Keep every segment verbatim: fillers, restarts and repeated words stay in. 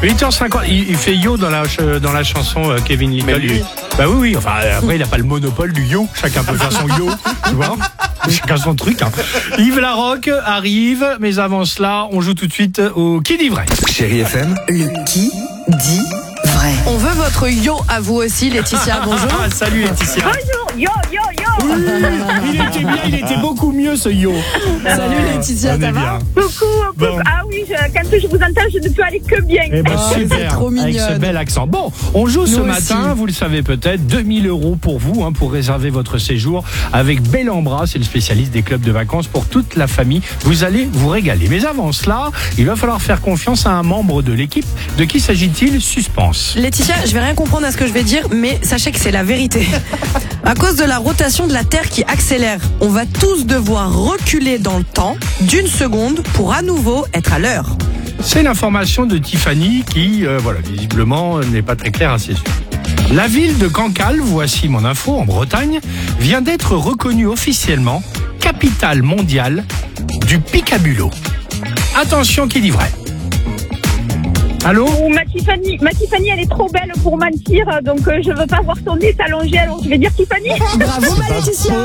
huit heures cinquante, il, il fait yo dans la, dans la chanson euh, Kevin Little. Mais lui... Bah oui, oui, enfin après il n'a pas le monopole du yo, chacun peut faire son yo, tu vois, chacun son truc. Hein. Yves Larocque arrive, mais avant cela, on joue tout de suite au Qui dit vrai. Chérie F M. Le qui dit vrai. On veut votre yo à vous aussi, Laetitia. Bonjour. Ah, salut Laetitia. Bonjour, yo, yo, yo. Oui, il était bien, il était beaucoup mieux ce yo. Salut Laetitia, on ça est va bien. Coucou, coucou. Bon. Ah oui, je, quand je vous entends, je ne peux aller que bien. Eh ben, Oh, super, c'est trop avec mignonne. ce bel accent. Bon, on joue ce Nous matin, aussi. vous le savez peut-être, deux mille euros pour vous, hein, pour réserver votre séjour avec Bellambra, c'est le spécialiste des clubs de vacances pour toute la famille. Vous allez vous régaler. Mais avant cela, il va falloir faire confiance à un membre de l'équipe. De qui s'agit-il? Suspense. Laetitia, je vais rien comprendre à ce que je vais dire, mais sachez que c'est la vérité. À cause de la rotation de la Terre qui accélère, on va tous devoir reculer dans le temps d'une seconde pour à nouveau être à l'heure. C'est l'information de Tiffany qui, euh, voilà, visiblement, n'est pas très claire à ses yeux. La ville de Cancale, voici mon info, en Bretagne, vient d'être reconnue officiellement capitale mondiale du Picabullo. Attention, qui dit vrai? Allô? Oh, ma Tiffany, ma Tiffany, elle est trop belle pour mentir, donc euh, je veux pas voir son nez s'allonger, alors je vais dire Tiffany. Bravo ma Laetitia.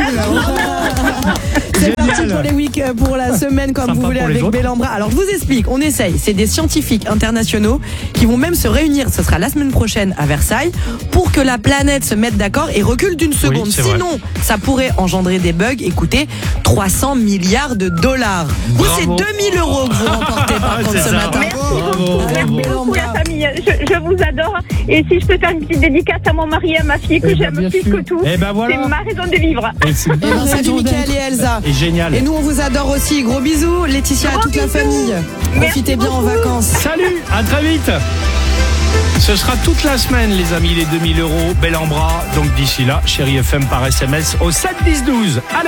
C'est parti pour les week pour la semaine comme Sympa vous voulez pour les avec autres. Bellambra. Alors je vous explique, on essaye. C'est des scientifiques internationaux qui vont même se réunir, ce sera la semaine prochaine à Versailles, pour que la planète se mette d'accord et recule d'une seconde. c'est vrai. Sinon, ça pourrait engendrer des bugs et coûter trois cents milliards de dollars. Vous, c'est Bravo. deux mille euros que vous remportez par contre C'est ce ça. matin. Merci Bravo, beaucoup, merci bravo. beaucoup la famille. Je, je vous adore. Et si je peux faire une petite dédicace à mon mari et à ma fille que Eh ben, j'aime bien plus sûr. que tout, Eh ben, voilà. c'est ma raison de vivre. Et c'est Et ben, salut Mickaël et Elsa. Et génial. Et nous on vous adore aussi. Gros bisous, Laetitia, à Gros toute la bisous. famille. Profitez bien en beaucoup. vacances. Salut, à très vite. Ce sera toute la semaine, les amis, les deux mille euros. Bellambra. Donc d'ici là, chérie F M par S M S au sept dix douze. Allez.